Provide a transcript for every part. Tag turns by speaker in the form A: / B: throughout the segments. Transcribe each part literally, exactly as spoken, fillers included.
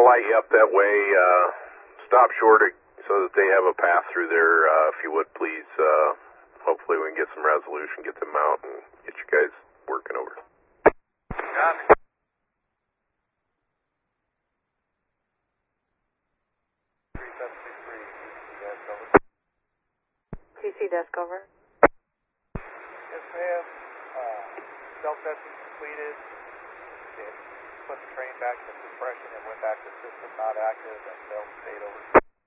A: light you up that way. Uh, stop short so that they have a path through there. Uh, if you would, please. Uh, hopefully we can get some resolution, get them out, and get you guys working over.
B: Got it. three seven six three,
C: T C desk over.
B: Yes, ma'am. Uh, self-testing completed. It put the train back to suppression and went back to system not active and failed state over.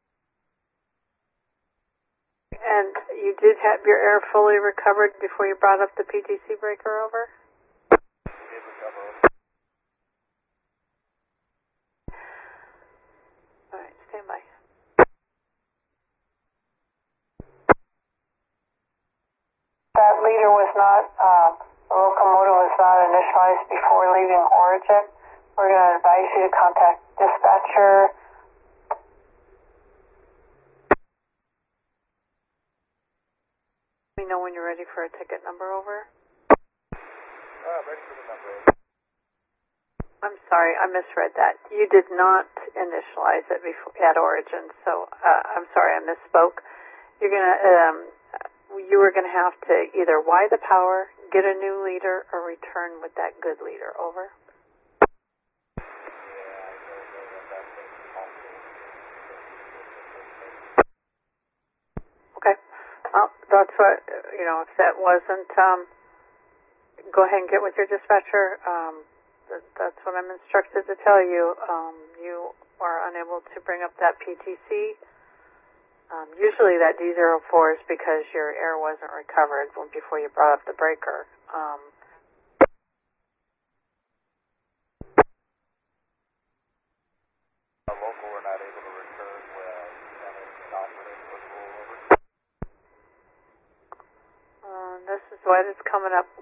C: And you did have your air fully recovered before you brought up the P T C breaker over?
B: Did recover over.
C: Alright, stand by. That leader was not, uh, the locomotive was not initialized before leaving origin. We're going to advise you to contact dispatcher. Let me know when you're ready for a ticket number over.
B: Uh, ready for the number.
C: I'm sorry, I misread that. You did not initialize it before at origin, so uh, I'm sorry, I misspoke. You're going to, um, you were going to have to either Y the power, get a new leader, or return with that good leader. Over. Okay. Well, that's what, you know, if that wasn't, um, go ahead and get with your dispatcher. Um, that, that's what I'm instructed to tell you. Um, you are unable to bring up that P T C. Um, usually that D zero four is because your air wasn't recovered before you brought up the breaker. Um,
B: A local were not able to return with an operative or over.
C: uh, this is what is coming up.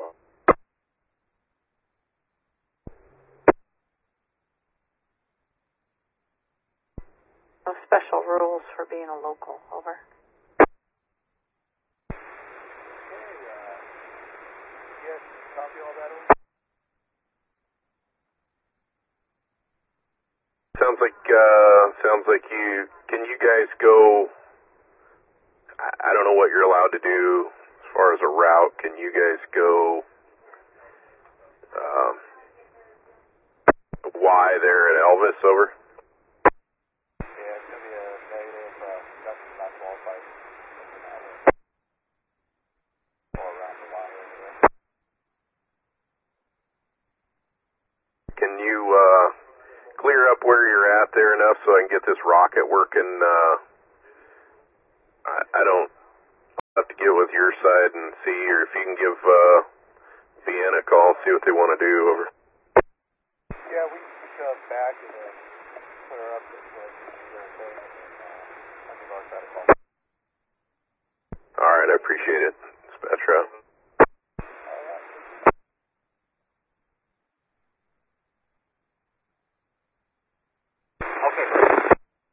C: No special rules for being a local. Over.
B: Yes, copy all that over.
A: Sounds like, uh, sounds like you, can you guys go, I, I don't know what you're allowed to do as far as a route. Can you guys go, um, Y there at Elvis, over?
B: Yeah, it's going to be a negative, uh, production not qualified. Or around the line anyway.
A: Can you, uh, clear up where you're at there enough so I can get this rocket working? Uh, I, I don't have to get with your side and see, or if you can give, uh, Vienna a call, see what they want to do, over.
B: Yeah, we can shove back and then clear up this way. And then, uh, I think I'll try to call.
A: All right, I appreciate it. Dispatch route.